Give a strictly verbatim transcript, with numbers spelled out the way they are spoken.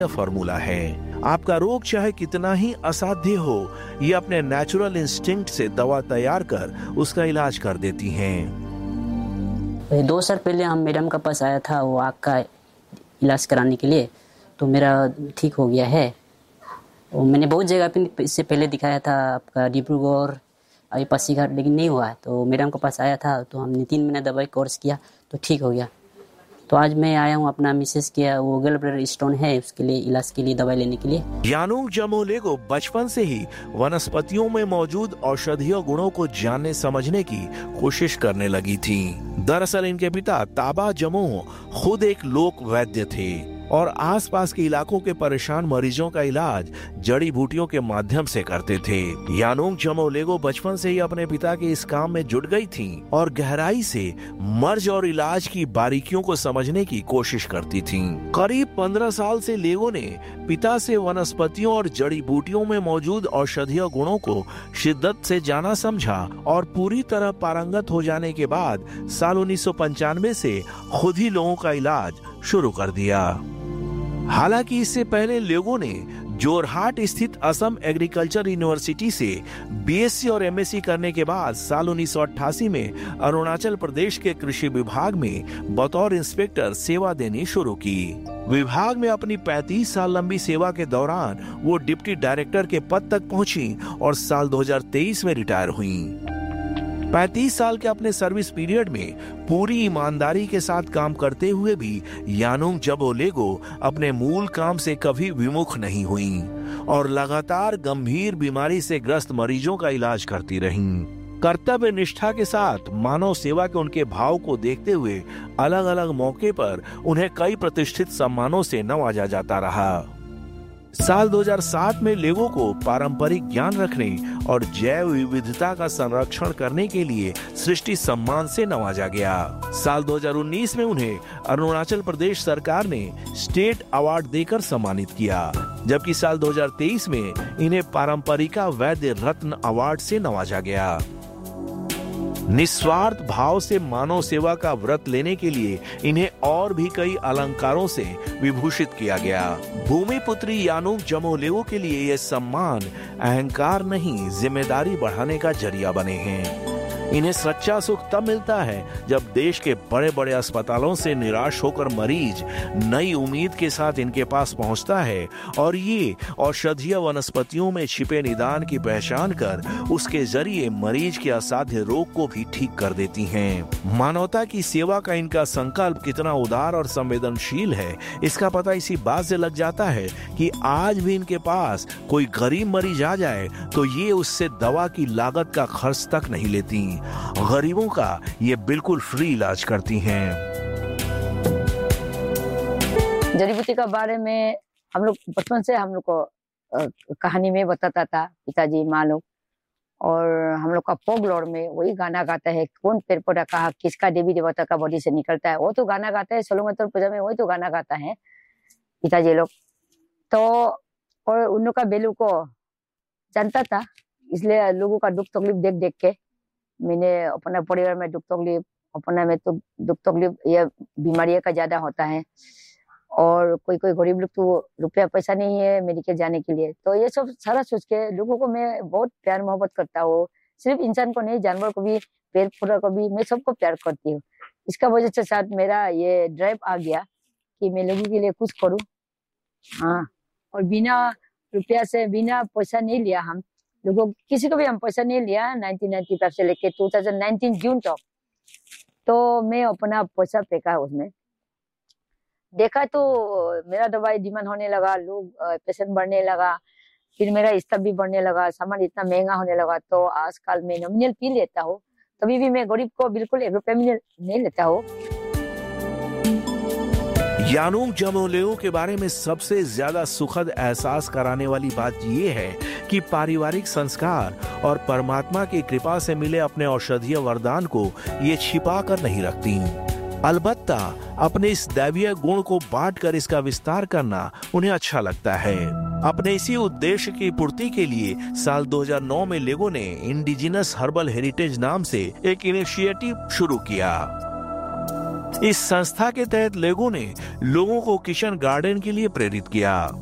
Formula है। आपका रोग चाहे कितना ही असाध्य हो, ये अपने नेचुरल इंस्टिंक्ट से दवा तैयार कर उसका इलाज कर देती हैं। दो साल पहले हम मैडम का पास आया था वो आँख का इलाज कराने के लिए, तो मेरा ठीक हो गया है। और मैंने बहुत जगह पे इससे पहले दिखाया था, आपका डिब्रूगढ़, अभी पासीघाट, लेकिन नहीं हुआ। तो मैडम के पास आया था तो हमने तीन महीना दवाई कोर्स किया तो ठीक हो गया। तो आज मैं आया हूँ अपना मिसेस के वो गल ब्लैडर स्टोन है उसके लिए इलाज के लिए दवाई लेने के लिए। यानुंग जमोलेगो बचपन से ही वनस्पतियों में मौजूद औषधीय गुणों को जानने समझने की कोशिश करने लगी थी। दरअसल इनके पिता ताबा जमो खुद एक लोक वैद्य थे और आसपास के इलाकों के परेशान मरीजों का इलाज जड़ी बूटियों के माध्यम से करते थे। यानुंग जमोलेगो बचपन से ही अपने पिता के इस काम में जुट गई थी और गहराई से मर्ज और इलाज की बारीकियों को समझने की कोशिश करती थी। करीब पंद्रह साल से लेगो ने पिता से वनस्पतियों और जड़ी बूटियों में मौजूद औषधीय गुणों को शिद्दत से जाना समझा और पूरी तरह पारंगत हो जाने के बाद साल उन्नीस सौ पंचानवे से खुद ही लोगों का इलाज शुरू कर दिया। हालांकि इससे पहले लोगों ने जोरहाट स्थित असम एग्रीकल्चर यूनिवर्सिटी से बीएससी और एमएससी करने के बाद साल उन्नीस सौ अट्ठासी में अरुणाचल प्रदेश के कृषि विभाग में बतौर इंस्पेक्टर सेवा देनी शुरू की। विभाग में अपनी पैंतीस साल लंबी सेवा के दौरान वो डिप्टी डायरेक्टर के पद तक पहुंची और साल दो हज़ार तेईस में रिटायर हुई। पैंतीस साल के अपने सर्विस पीरियड में पूरी ईमानदारी के साथ काम करते हुए भी यानुंग जमोलेगो अपने मूल काम से कभी विमुख नहीं हुई और लगातार गंभीर बीमारी से ग्रस्त मरीजों का इलाज करती रहीं। कर्तव्य निष्ठा के साथ मानव सेवा के उनके भाव को देखते हुए अलग अलग मौके पर उन्हें कई प्रतिष्ठित सम्मानों से नवाजा जाता रहा। साल दो हज़ार सात में लेगो को पारंपरिक ज्ञान रखने और जैव विविधता का संरक्षण करने के लिए सृष्टि सम्मान से नवाजा गया। साल दो हज़ार उन्नीस में उन्हें अरुणाचल प्रदेश सरकार ने स्टेट अवार्ड देकर सम्मानित किया, जबकि साल दो हज़ार तेईस में इन्हें पारंपरिका वैद्य रत्न अवार्ड से नवाजा गया। निस्वार्थ भाव से मानव सेवा का व्रत लेने के लिए इन्हें और भी कई अलंकारों से विभूषित किया गया। भूमिपुत्री यानुंग जमोलेगो के लिए ये सम्मान अहंकार नहीं, जिम्मेदारी बढ़ाने का जरिया बने हैं। इन्हें सच्चा सुख तब मिलता है जब देश के बड़े बड़े अस्पतालों से निराश होकर मरीज नई उम्मीद के साथ इनके पास पहुंचता है और ये औषधीय वनस्पतियों में छिपे निदान की पहचान कर उसके जरिए मरीज के असाध्य रोग को भी ठीक कर देती हैं। मानवता की सेवा का इनका संकल्प कितना उदार और संवेदनशील है, इसका पता इसी बात से लग जाता है कि आज भी इनके पास कोई गरीब मरीज आ जाए तो ये उससे दवा की लागत का खर्च तक नहीं लेती। गरीबों का ये बिल्कुल फ्री इलाज करती हैं। जड़ी बूटी के बारे में हम लोग बचपन से हम लोग को कहानी में बताता था पिताजी माँ लोग, और हम लोग का फोकलोर में वही गाना गाता है, कौन पेड़ पौधा कहा किसका देवी देवता का बॉडी से निकलता है, वो तो गाना गाता है। सोलोमन पूजा में वही तो गाना गाता है पिताजी लोग तो, और उन लोग का बेलू को जानता था, इसलिए लोगों का दुख तकलीफ देख देख के मैंने अपना परिवार में दुख तकलीफ अपना में तो दुख तकलीफ ये बीमारियों का ज्यादा होता है, और कोई कोई गरीब लोग तो रुपया पैसा नहीं है मेडिकल जाने के लिए, तो ये सब सारा सोच के लोगों को मैं बहुत प्यार मोहब्बत करता हूँ। सिर्फ इंसान को नहीं, जानवर को भी, पेड़ पौधा को भी, मैं सबको प्यार करती हूँ। इसका वजह से साथ मेरा ये ड्राइव आ गया कि मैं लोगों के लिए कुछ करूँ। हाँ, और बिना रुपया से बिना पैसा नहीं लिया, हम लोगों किसी को भी हम पैसा नहीं लिया नाइनटीन नाइंटी फाइव से लेके दो हज़ार उन्नीस जून तक, तो मैं अपना पैसा फेंका उसमें। देखा तो मेरा दवाई डिमांड होने लगा, लोग पेशेंट बढ़ने लगा, फिर मेरा स्टाफ भी बढ़ने लगा, सामान इतना महंगा होने लगा, तो आजकल मैं नॉमिनल पी लेता हूँ, कभी भी मैं गरीब को बिल्कुल एक रुपया नहीं लेता हूँ। यानुंग जमोलेगो के बारे में सबसे ज्यादा सुखद एहसास कराने वाली बात यह है कि पारिवारिक संस्कार और परमात्मा की कृपा से मिले अपने औषधीय वरदान को ये छिपा कर नहीं रखती। अलबत्ता अपने इस दैवीय गुण को बांटकर इसका विस्तार करना उन्हें अच्छा लगता है। अपने इसी उद्देश्य की पूर्ति के लिए साल दो हज़ार नौ में लेगो ने इंडिजिनस हर्बल हेरिटेज नाम से एक इनिशिएटिव शुरू किया। इस संस्था के तहत लोगों ने लोगों को किचन गार्डन के लिए प्रेरित किया।